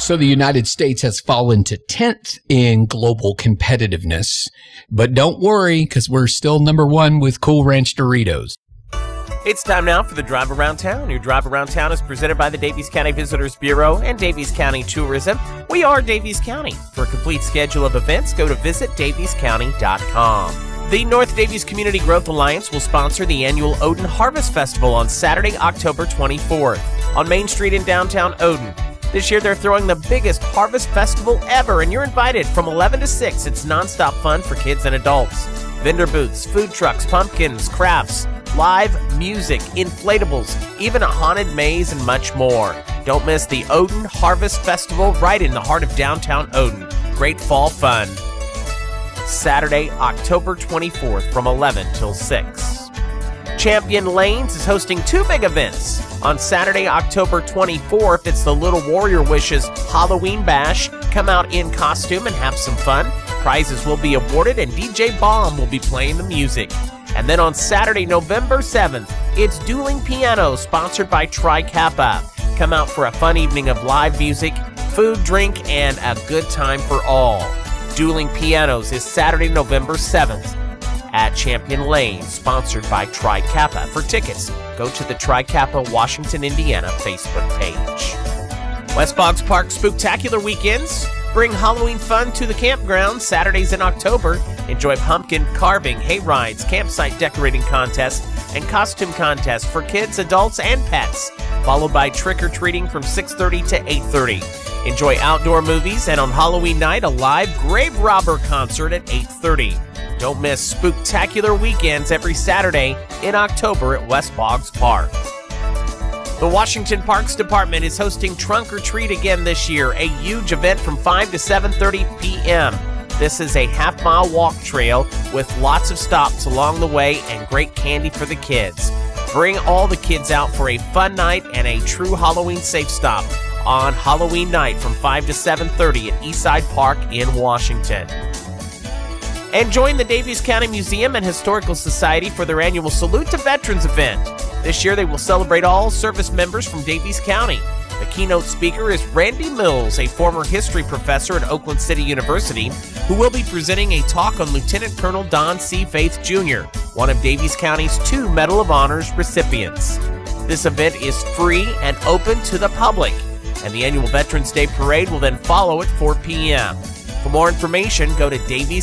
So the United States has fallen to 10th in global competitiveness. But don't worry, because we're still number one with Cool Ranch Doritos. It's time now for the Drive Around Town. Your Drive Around Town is presented by the Daviess County Visitors Bureau and Daviess County Tourism. We are Daviess County. For a complete schedule of events, go to visitdaviesscounty.com. The North Daviess Community Growth Alliance will sponsor the annual Odin Harvest Festival on Saturday, October 24th on Main Street in downtown Odin. This year, they're throwing the biggest harvest festival ever, and you're invited from 11 to 6. It's nonstop fun for kids and adults. Vendor booths, food trucks, pumpkins, crafts, live music, inflatables, even a haunted maze, and much more. Don't miss the Odin Harvest Festival right in the heart of downtown Odin. Great fall fun. Saturday, October 24th from 11 till 6. Champion Lanes is hosting two big events. On Saturday, October 24th, it's the Little Warrior Wishes Halloween Bash. Come out in costume and have some fun. Prizes will be awarded and DJ Bomb will be playing the music. And then on Saturday, November 7th, it's Dueling Piano, sponsored by Tri Kappa. Come out for a fun evening of live music, food, drink, and a good time for all. Dueling Pianos is Saturday, November 7th at Champion Lane, sponsored by Tri Kappa. For tickets, go to the Tri Kappa Washington, Indiana Facebook page. West Boggs Park Spooktacular Weekends. Bring Halloween fun to the campground Saturdays in October. Enjoy pumpkin carving, hay rides, campsite decorating contests, and costume contests for kids, adults, and pets. Followed by trick-or-treating from 6:30 to 8:30. Enjoy outdoor movies, and on Halloween night, a live grave robber concert at 8:30. Don't miss Spooktacular Weekends every Saturday in October at West Boggs Park. The Washington Parks Department is hosting Trunk or Treat again this year, a huge event from 5 to 7:30 p.m. This is a half-mile walk trail with lots of stops along the way and great candy for the kids. Bring all the kids out for a fun night and a true Halloween safe stop on Halloween night from 5 to 7:30 at Eastside Park in Washington. And join the Daviess County Museum and Historical Society for their annual Salute to Veterans event. This year they will celebrate all service members from Daviess County. The keynote speaker is Randy Mills, a former history professor at Oakland City University, who will be presenting a talk on Lieutenant Colonel Don C. Faith Jr., one of Daviess County's 2 Medal of Honors recipients. This event is free and open to the public, and the annual Veterans Day Parade will then follow at 4 p.m. For more information, go to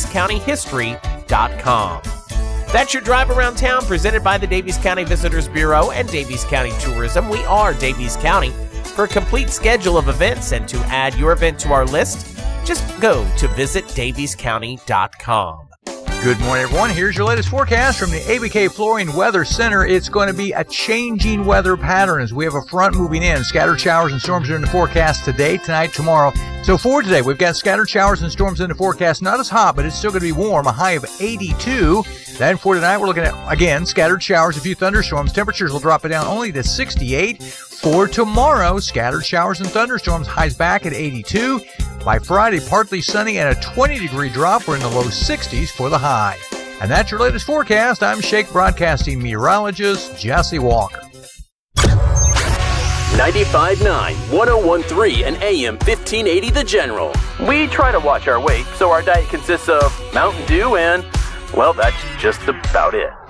daviesscountyhistory.com. That's your Drive Around Town presented by the Daviess County Visitors Bureau and Daviess County Tourism. We are Daviess County. For a complete schedule of events and to add your event to our list, just go to visitdaviesscounty.com. Good morning, everyone. Here's your latest forecast from the ABK Flooring Weather Center. It's going to be a changing weather pattern as we have a front moving in. Scattered showers and storms are in the forecast today, tonight, tomorrow. So for today, we've got scattered showers and storms in the forecast. Not as hot, but it's still going to be warm, a high of 82. Then for tonight, we're looking at, again, scattered showers, a few thunderstorms. Temperatures will drop it down only to 68. For tomorrow, scattered showers and thunderstorms, highs back at 82. By Friday, partly sunny and a 20-degree drop. We're in the low 60s for the high. And that's your latest forecast. I'm Shake Broadcasting meteorologist Jesse Walker. 95.9, 101.3, and AM 1580 The General. We try to watch our weight, so our diet consists of Mountain Dew and, well, that's just about it.